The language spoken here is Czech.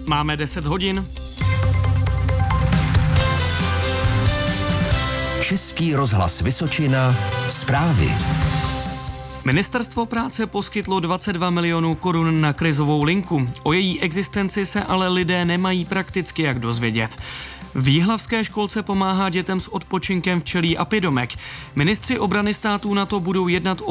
Máme 10 hodin. Český rozhlas Vysočina, zprávy. Ministerstvo práce poskytlo 22 milionů korun na krizovou linku. O její existenci se ale lidé nemají prakticky jak dozvědět. V jihlavské školce pomáhá dětem s odpočinkem včelí Apidomek. Ministři obrany států NATO budou jednat o